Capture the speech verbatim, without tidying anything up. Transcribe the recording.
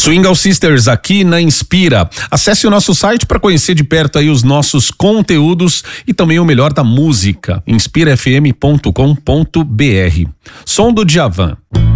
Swing All Sisters aqui na Inspira. Acesse o nosso site para conhecer de perto aí os nossos conteúdos e também o melhor da música. inspira f m ponto com ponto b r. Som do Djavan.